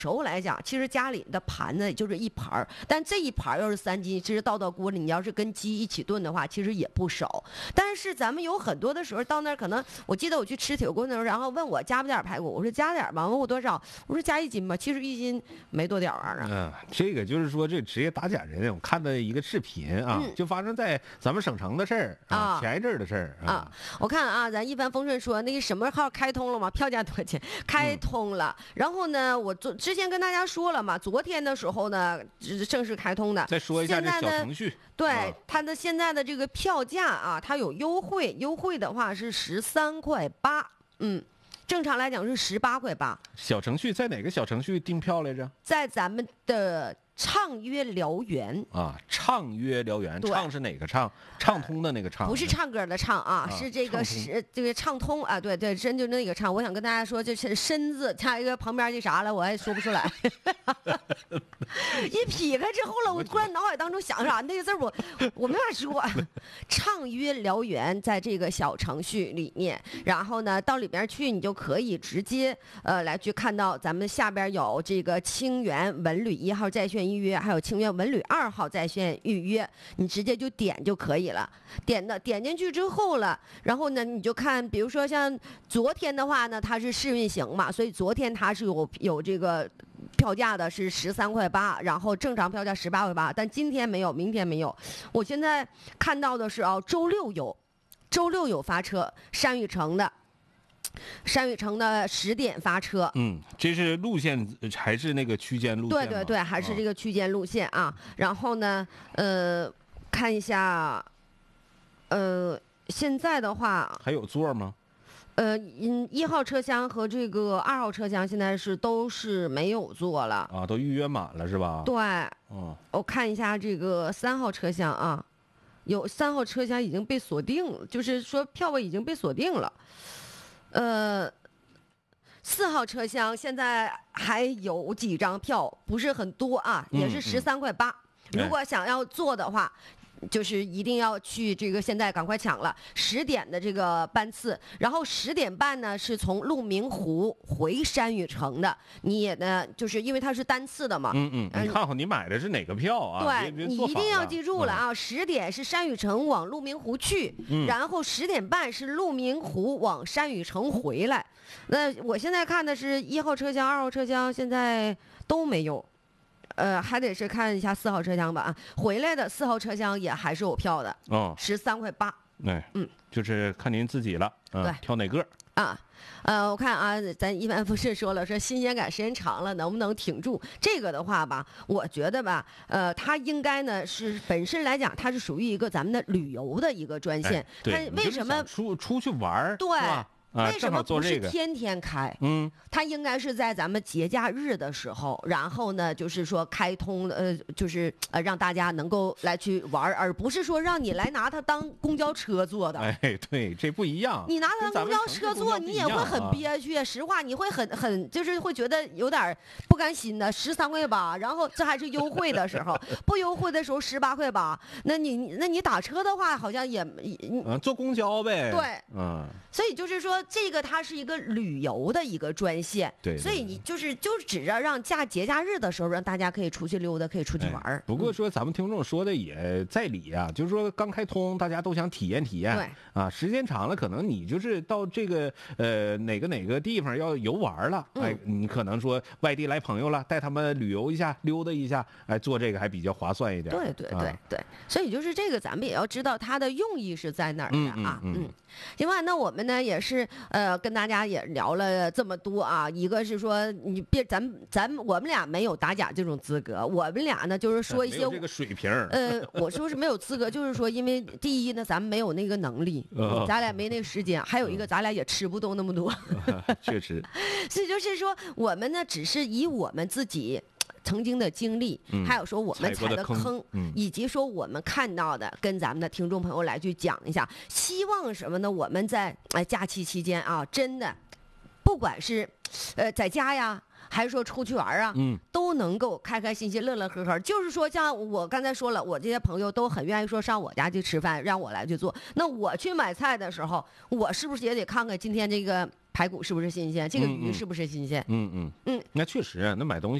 时候来讲，其实家里的盘子也就是一盘儿，但这一盘儿要是3斤，其实倒到锅里，你要是跟鸡一起炖的话，其实也不少。但是咱们有很多的时候到那儿，可能我记得我去吃铁锅的时候，然后问我加不加点排骨，我说加点吧，问我多少，我说加1斤吧，其实1斤没多点玩意儿。 这个就是说这职业打假人，我看的一个视频啊，就发生在咱们省城的事儿啊，前一阵的事儿啊。 我看啊，咱一帆风顺说那个什么号开通了吗？票价多少钱？开通了。然后呢，我之前跟大家说了嘛，昨天的时候呢正式开通的。 再说一下这小程序。 对，它的现在的这个票价啊，它有优惠，优惠的话是13.8块，正常来讲是18.8块。 小程序在哪个小程序订票来着？ 在咱们的畅约燎原啊，畅约燎原，畅是哪个畅？畅通的那个畅， 不是唱歌的唱啊，是这个这个畅通啊，对对，真就那个畅。我想跟大家说，这是身字加一个旁边这啥了，我还说不出来。一劈开之后了，我突然脑海当中想啥，那个字我没法说。畅约燎原在这个小程序里面，然后呢到里边去，你就可以直接来去看到咱们下边有这个清源文旅1号在线预约，还有清源文旅2号在线预约，你直接就点就可以了。点进去之后了，然后呢你就看，比如说像昨天的话呢，它是试运行嘛，所以昨天它是有这个票价的是13.8块，然后正常票价18.8块，但今天没有，明天没有。我现在看到的是周六有发车，山雨城的10点发车。 这是路线还是那个区间路线？ 对，还是这个区间路线啊。然后呢，看一下，现在的话还有座吗 ？1号车厢和这个2号车厢现在都是没有座了啊，都预约满了是吧？ 对，我看一下这个3号车厢啊，有3号车厢已经被锁定了，就是说票位已经被锁定了。4号车厢现在还有几张票，不是很多啊，也是13.8块。如果想要坐的话，就是一定要去这个，现在赶快抢了10点的这个班次，然后10点半呢是从鹿鸣湖回山雨城的，你也呢就是因为它是单次的嘛， 你看好你买的是哪个票啊？ 对，你一定要记住了啊！10点是山雨城往鹿鸣湖去，然后10点半是鹿鸣湖往山雨城回来。那我现在看的是1号车厢、2号车厢，现在都没有。还得是看一下4号车厢吧啊，回来的4号车厢也还是有票的13.8块。 就是看您自己了， 对， 挑哪个啊？我看啊，咱一帆风顺说了，说新鲜感时间长了能不能挺住？这个的话吧，我觉得吧，它应该呢是本身来讲，它是属于一个咱们的旅游的一个专线。它为什么出去玩？ 对。为什么不是天天开？它应该是在咱们节假日的时候，然后呢，就是说开通，就是让大家能够来去玩，而不是说让你来拿它当公交车坐的。 哎，对，这不一样。 你拿它当公交车坐，你也会很憋屈。实话，你会很就是会觉得有点不甘心的。13.8块，然后这还是优惠的时候，不优惠的时候18.8块。那你打车的话，好像也坐公交呗。 对，所以就是说。这个它是一个旅游的一个专线， 对， 所以你就指着让节假日的时候让大家可以出去溜达，可以出去玩。 不过说咱们听众说的也在理啊，就是说刚开通，大家都想体验。 对啊，时间长了，可能你就是到这个哪个地方要游玩了，你可能说外地来朋友了，带他们旅游一下，溜达一下，做这个还比较划算一点。 对，所以就是这个咱们也要知道它的用意是在哪儿的啊。另外那我们呢也是跟大家也聊了这么多啊，一个是说你别我们俩没有打假这种资格，我们俩呢就是说一些这个水平。 我说是没有资格，就是说因为第一呢咱们没有那个能力，咱俩没那个时间，还有一个咱俩也吃不动那么多。 确实。 所以就是说我们呢只是以我们自己曾经的经历，还有说我们踩的坑，以及说我们看到的，跟咱们的听众朋友来去讲一下。希望什么呢？我们在假期期间啊，真的，不管是在家呀，还是说出去玩啊，都能够开开心心、乐乐呵呵。就是说，像我刚才说了，我这些朋友都很愿意说上我家去吃饭，让我来去做。那我去买菜的时候，我是不是也得看看今天这个排骨是不是新鲜，这个鱼嗯是不是新鲜。 那确实，那买东西。